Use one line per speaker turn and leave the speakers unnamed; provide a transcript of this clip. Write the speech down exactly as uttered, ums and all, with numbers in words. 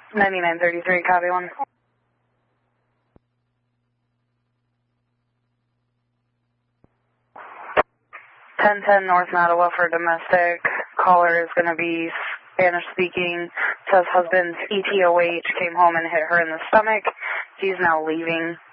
ninety-nine thirty-three, copy one. ten ten North Nottawa for domestic. Caller is going to be Spanish speaking. Says husband's E T O H came home and hit her in the stomach. He's now leaving.